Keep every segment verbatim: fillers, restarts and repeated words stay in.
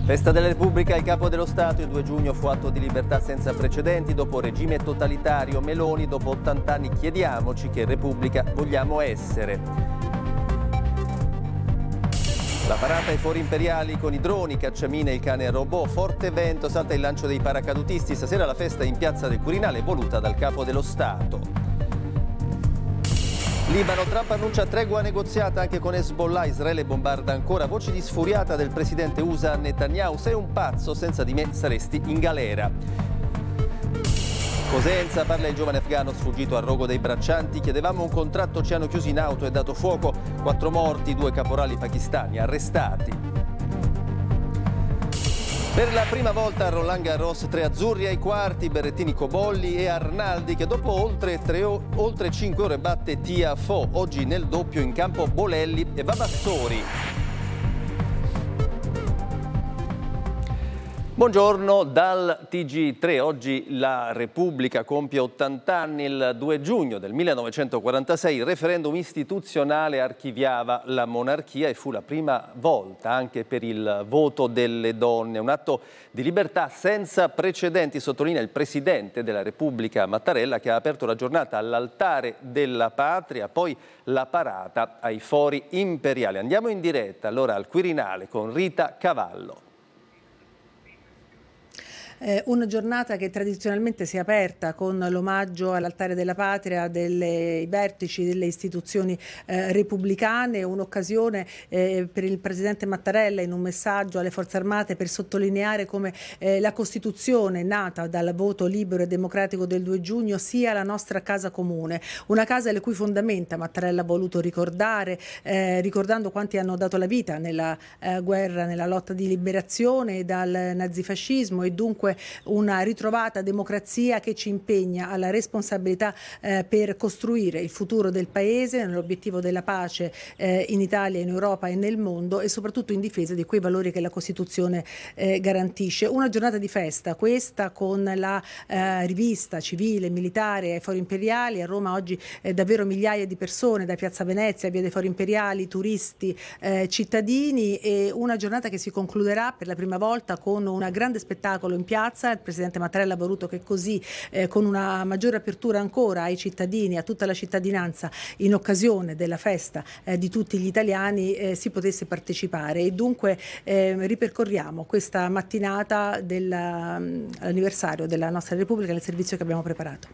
Festa della Repubblica, il capo dello Stato, il due giugno fu atto di libertà senza precedenti. Dopo regime totalitario, Meloni, dopo ottanta anni chiediamoci che Repubblica vogliamo essere. La parata ai fori imperiali con i droni, cacciamine, il cane robot, forte vento, salta il lancio dei paracadutisti. Stasera la festa in piazza del Quirinale voluta dal capo dello Stato. Libano, Trump annuncia tregua negoziata anche con Hezbollah, Israele bombarda ancora, voci di sfuriata del presidente U S A Netanyahu, sei un pazzo, senza di me saresti in galera. Cosenza, parla il giovane afghano sfuggito al rogo dei braccianti, chiedevamo un contratto, ci hanno chiusi in auto e dato fuoco, quattro morti, due caporali pakistani arrestati. Per la prima volta a Roland Garros, tre azzurri ai quarti, Berrettini, Cobolli e Arnaldi che dopo oltre, tre, oltre cinque ore batte Tiafoe. Oggi nel doppio in campo Bolelli e Vavassori. Buongiorno dal T G tre. Oggi la Repubblica compie ottanta anni. Il due giugno del millenovecentoquarantasei il referendum istituzionale archiviava la monarchia e fu la prima volta anche per il voto delle donne. Un atto di libertà senza precedenti, sottolinea il Presidente della Repubblica Mattarella, che ha aperto la giornata all'altare della patria, poi la parata ai fori imperiali. Andiamo in diretta allora al Quirinale con Rita Cavallo. Eh, una giornata che tradizionalmente si è aperta con l'omaggio all'altare della patria dei vertici delle istituzioni eh, repubblicane, un'occasione eh, per il Presidente Mattarella in un messaggio alle Forze Armate per sottolineare come eh, la Costituzione nata dal voto libero e democratico del due giugno sia la nostra casa comune, una casa le cui fondamenta Mattarella ha voluto ricordare, eh, ricordando quanti hanno dato la vita nella eh, guerra, nella lotta di liberazione dal nazifascismo e dunque una ritrovata democrazia che ci impegna alla responsabilità eh, per costruire il futuro del Paese nell'obiettivo della pace eh, in Italia, in Europa e nel mondo e soprattutto in difesa di quei valori che la Costituzione eh, garantisce. Una giornata di festa questa con la eh, rivista civile, militare ai Fori Imperiali. A Roma oggi eh, davvero migliaia di persone da Piazza Venezia, via dei Fori Imperiali, turisti, eh, cittadini e una giornata che si concluderà per la prima volta con un grande spettacolo in piazza. Il Presidente Mattarella ha voluto che così, eh, con una maggiore apertura ancora ai cittadini, a tutta la cittadinanza, in occasione della festa eh, di tutti gli italiani, eh, si potesse partecipare. E dunque eh, ripercorriamo questa mattinata dell'anniversario della nostra Repubblica nel servizio che abbiamo preparato.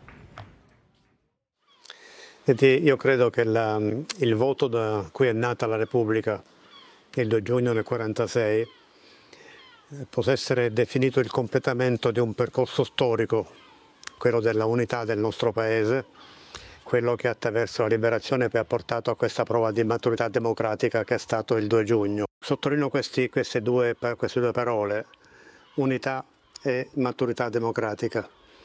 Senti, io credo che la, il voto da cui è nata la Repubblica, il due giugno del quarantasei, possa essere definito il completamento di un percorso storico, quello della unità del nostro Paese, quello che attraverso la liberazione poi ha portato a questa prova di maturità democratica che è stato il due giugno. Sottolineo questi, queste, due, queste due parole, unità e maturità democratica,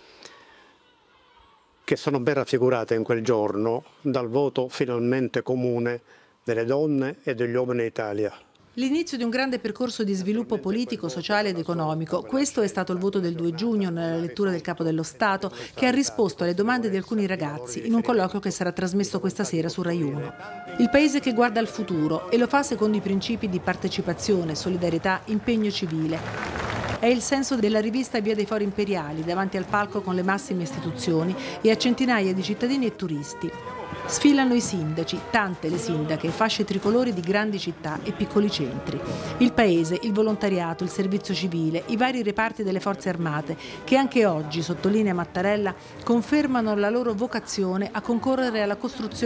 che sono ben raffigurate in quel giorno dal voto finalmente comune delle donne e degli uomini in Italia. L'inizio di un grande percorso di sviluppo politico, sociale ed economico. Questo è stato il voto del due giugno nella lettura del Capo dello Stato, che ha risposto alle domande di alcuni ragazzi in un colloquio che sarà trasmesso questa sera su Rai uno. Il Paese che guarda al futuro e lo fa secondo i principi di partecipazione, solidarietà, impegno civile. È il senso della rivista Via dei Fori Imperiali, davanti al palco con le massime istituzioni e a centinaia di cittadini e turisti. Sfilano i sindaci, tante le sindache, fasce tricolori di grandi città e piccoli centri. Il paese, il volontariato, il servizio civile, i vari reparti delle forze armate, che anche oggi, sottolinea Mattarella, confermano la loro vocazione a concorrere alla costruzione